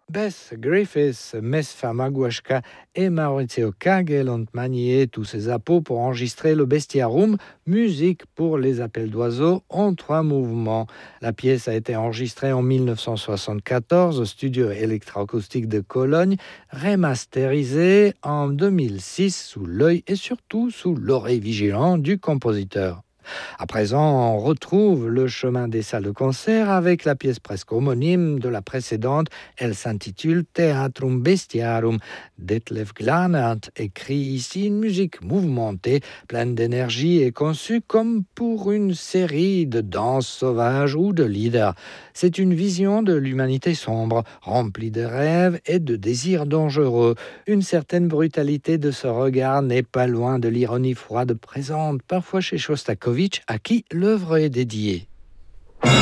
Bess Griffiths, Mesfa Maguashka et Maurizio Kagel ont manié tous ces apôts pour enregistrer le Bestiarum, musique pour les appels d'oiseaux en 3 mouvements. La pièce a été enregistrée en 1974 au studio électroacoustique de Cologne, remasterisée en 2006 sous l'œil et surtout sous l'oreille vigilante du compositeur. À présent, on retrouve le chemin des salles de concert avec la pièce presque homonyme de la précédente. Elle s'intitule Theatrum Bestiarum. Detlef Glanert écrit ici une musique mouvementée, pleine d'énergie et conçue comme pour une série de danses sauvages ou de lieder. C'est une vision de l'humanité sombre, remplie de rêves et de désirs dangereux. Une certaine brutalité de ce regard n'est pas loin de l'ironie froide présente parfois chez Shostakovich, à qui l'œuvre est dédiée.